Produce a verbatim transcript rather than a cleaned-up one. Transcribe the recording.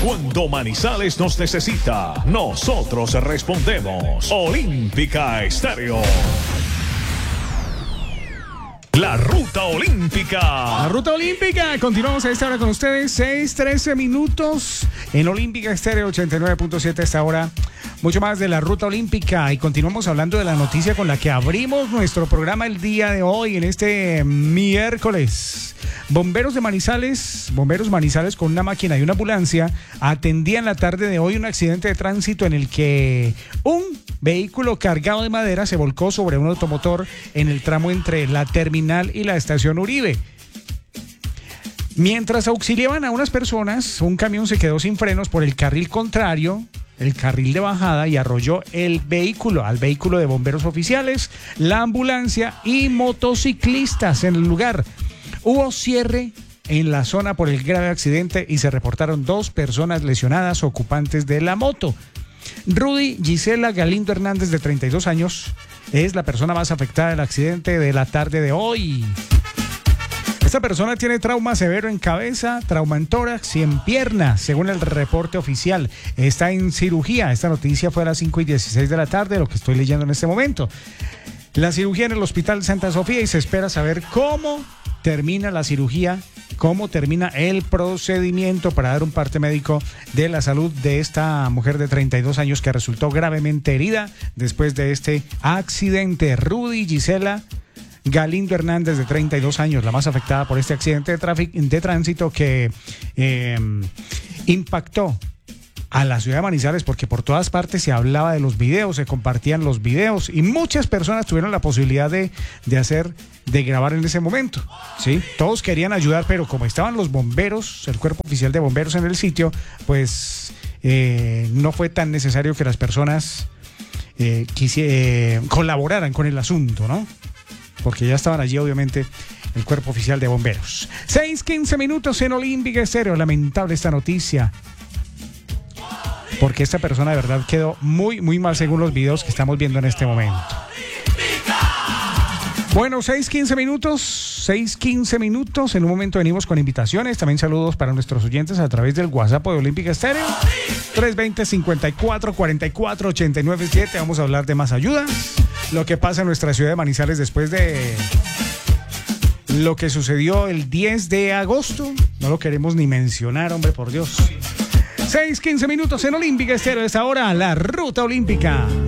Cuando Manizales nos necesita, nosotros respondemos. Olímpica Estéreo. La Ruta Olímpica. La Ruta Olímpica. Continuamos a esta hora con ustedes. seis, trece minutos en Olímpica Estéreo ochenta y nueve punto siete a esta hora. Mucho más de la Ruta Olímpica y continuamos hablando de la noticia con la que abrimos nuestro programa el día de hoy, en este miércoles. Bomberos de Manizales, bomberos Manizales con una máquina y una ambulancia atendían la tarde de hoy un accidente de tránsito en el que un vehículo cargado de madera se volcó sobre un automotor en el tramo entre la terminal y la estación Uribe. Mientras auxiliaban a unas personas, un camión se quedó sin frenos por el carril contrario, el carril de bajada, y arrolló el vehículo, al vehículo de bomberos oficiales, la ambulancia y motociclistas en el lugar. Hubo cierre en la zona por el grave accidente y se reportaron dos personas lesionadas ocupantes de la moto. Rudy Gisela Galindo Hernández, de treinta y dos años, es la persona más afectada del accidente de la tarde de hoy. Esta persona tiene trauma severo en cabeza, trauma en tórax y en pierna, según el reporte oficial. Está en cirugía. Esta noticia fue a las cinco y dieciséis de la tarde, lo que estoy leyendo en este momento. La cirugía en el Hospital Santa Sofía y se espera saber cómo termina la cirugía, cómo termina el procedimiento para dar un parte médico de la salud de esta mujer de treinta y dos años que resultó gravemente herida después de este accidente. Rudy Gisela Galindo Hernández, de treinta y dos años, la más afectada por este accidente de, tráfico, de tránsito que eh, impactó a la ciudad de Manizales, porque por todas partes se hablaba de los videos, se compartían los videos y muchas personas tuvieron la posibilidad de, de hacer, de grabar en ese momento, ¿sí? Todos querían ayudar, pero como estaban los bomberos, el cuerpo oficial de bomberos en el sitio, pues eh, no fue tan necesario que las personas eh, quisi- eh, colaboraran con el asunto, ¿no? Porque ya estaban allí, obviamente, el cuerpo oficial de bomberos. seis, quince minutos en Olímpica Estéreo. Lamentable esta noticia, porque esta persona de verdad quedó muy, muy mal según los videos que estamos viendo en este momento. Bueno, seis, quince minutos, seis, quince minutos. En un momento venimos con invitaciones. También saludos para nuestros oyentes a través del WhatsApp de Olímpica Estéreo. tres veinte, cincuenta y cuatro, cuarenta y cuatro, ochenta y nueve siete. Vamos a hablar de más ayuda. Lo que pasa en nuestra ciudad de Manizales después de lo que sucedió el diez de agosto. No lo queremos ni mencionar, hombre, por Dios. seis, quince minutos en Olímpica Estéreo. Es ahora la Ruta Olímpica.